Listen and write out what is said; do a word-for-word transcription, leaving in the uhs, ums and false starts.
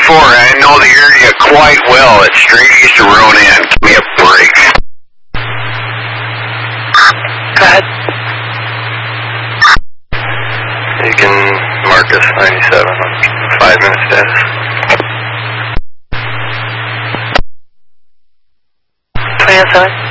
ninety-four, I know the area quite well. It's straight east of Ronan. Give me a break. Go ahead. You can mark us ninety-seven on five minute status. twenty-seven.